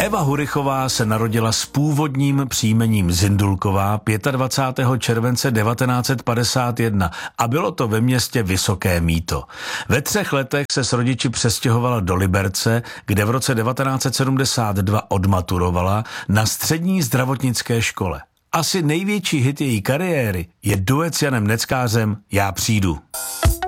Eva Hurichová se narodila s původním příjmením Zindulková 25. července 1951 a bylo to ve městě Vysoké Mýto. Ve 3 letech se s rodiči přestěhovala do Liberce, kde v roce 1972 odmaturovala na střední zdravotnické škole. Asi největší hit její kariéry je duet s Janem Neckářem Já přijdu.